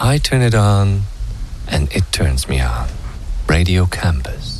I turn it on and it turns me on. Radio Campus.